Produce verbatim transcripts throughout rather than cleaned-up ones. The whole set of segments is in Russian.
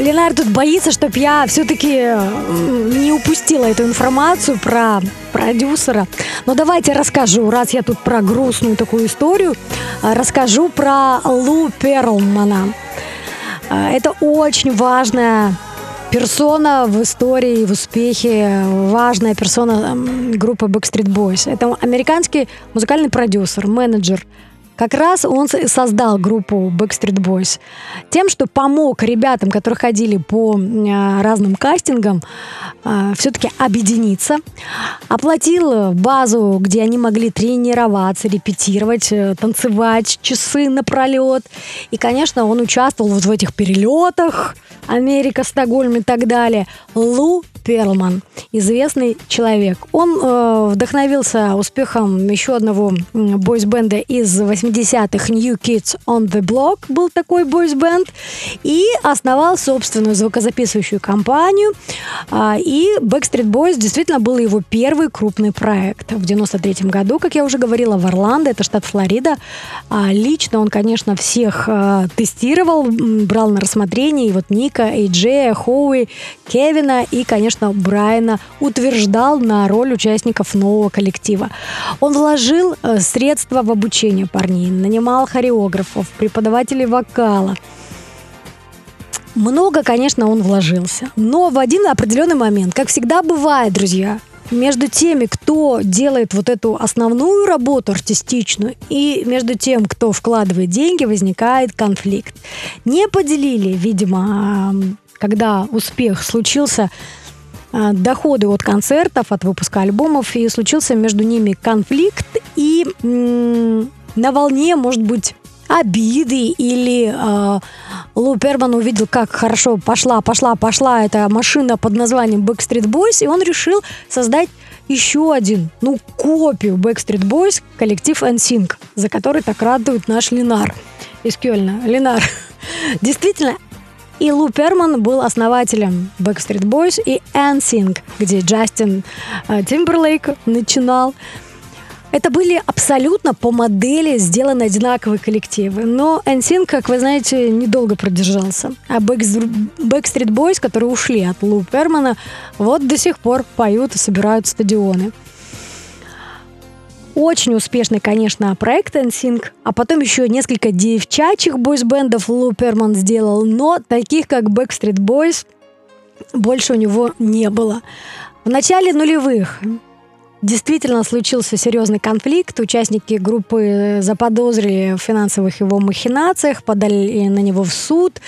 Ленар тут боится, чтоб я все-таки не упустила эту информацию про продюсера. Но давайте расскажу, раз я тут про грустную такую историю, расскажу про Лу Перлмана. Это очень важная персона в истории, в успехе, важная персона группы Backstreet Boys. Это американский музыкальный продюсер, менеджер. Как раз он создал группу Backstreet Boys тем, что помог ребятам, которые ходили по разным кастингам, все-таки объединиться. Оплатил базу, где они могли тренироваться, репетировать, танцевать часы напролет. И, конечно, он участвовал вот в этих перелетах. Америка, Стокгольм и так далее. Лу Перлман, известный человек. Он э, вдохновился успехом еще одного бойс-бенда из восьмидесятых, New Kids on the Block, был такой бойс-бенд, и основал собственную звукозаписывающую компанию. Э, и Backstreet Boys действительно был его первый крупный проект. В девяносто третьем году, как я уже говорила, в Орландо, это штат Флорида. Э, лично он, конечно, всех э, тестировал, брал на рассмотрение, и вот Ника, Эйджея, Хоуи, Кевина и, конечно, Брайана утверждал на роль участников нового коллектива. Он вложил средства в обучение парней, нанимал хореографов, преподавателей вокала. Много, конечно, он вложился. Но в один определенный момент, как всегда бывает, друзья, между теми, кто делает вот эту основную работу артистичную, и между тем, кто вкладывает деньги, возникает конфликт. Не поделили, видимо, когда успех случился, доходы от концертов, от выпуска альбомов, и случился между ними конфликт, и м- на волне, может быть, обиды, или э, Лу Перлман увидел, как хорошо пошла, пошла, пошла эта машина под названием Backstreet Boys, и он решил создать еще один, ну, копию Backstreet Boys, коллектив эн синк, за который так радует наш Ленар из Кёльна. Ленар, действительно, и Лу Перлман был основателем Backstreet Boys и эн синк, где Джастин Тимберлейк начинал. Это были абсолютно по модели сделаны одинаковые коллективы. Но эн синк, как вы знаете, недолго продержался. А Backstreet Boys, которые ушли от Лу Перлмана, вот до сих пор поют и собирают стадионы. Очень успешный, конечно, проект эн синк, а потом еще несколько девчачьих бойсбендов Лу Перлман сделал, но таких, как Backstreet Boys, больше у него не было. В начале нулевых действительно случился серьезный конфликт. Участники группы заподозрили в финансовых его махинациях, подали на него в суд.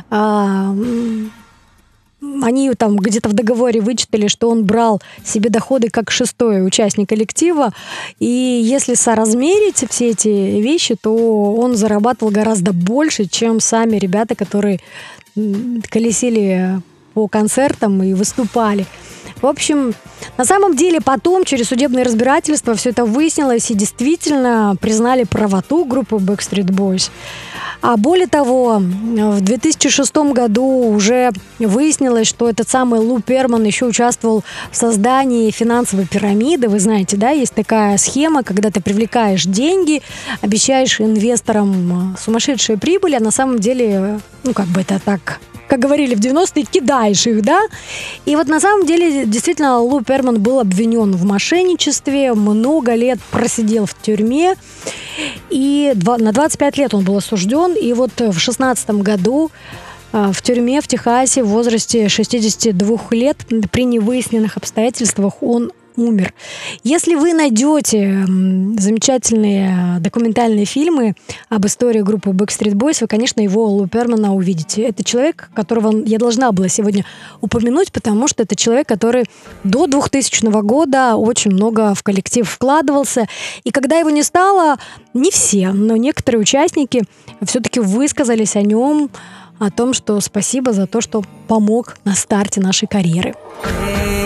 Они там где-то в договоре вычитали, что он брал себе доходы как шестой участник коллектива. И если соразмерить все эти вещи, то он зарабатывал гораздо больше, чем сами ребята, которые колесили по концертам и выступали. В общем, на самом деле потом через судебное разбирательство все это выяснилось и действительно признали правоту группы Backstreet Boys. А более того, в две тысячи шестом году уже выяснилось, что этот самый Лу Перлман еще участвовал в создании финансовой пирамиды. Вы знаете, да, есть такая схема, когда ты привлекаешь деньги, обещаешь инвесторам сумасшедшие прибыли, а на самом деле, ну, как бы это так, как говорили в девяностые, кидаешь их, да? И вот на самом деле действительно Лу Перлман был обвинен в мошенничестве, много лет просидел в тюрьме, и на двадцать пять лет он был осужден, и вот в шестнадцатом году в тюрьме в Техасе в возрасте шестидесяти двух лет при невыясненных обстоятельствах он умер. Если вы найдете замечательные документальные фильмы об истории группы Backstreet Boys, вы, конечно, его, Лу Перлмана, увидите. Это человек, которого я должна была сегодня упомянуть, потому что это человек, который до двухтысячного года очень много в коллектив вкладывался. И когда его не стало, не все, но некоторые участники все-таки высказались о нем, о том, что спасибо за то, что помог на старте нашей карьеры.